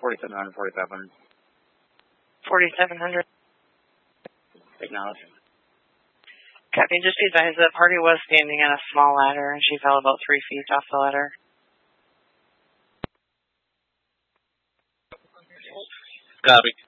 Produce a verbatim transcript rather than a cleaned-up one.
forty-seven hundred forty-seven. forty-seven hundred. Acknowledge. Copy. Just advise the party was standing on a small ladder and she fell about three feet off the ladder. Copy.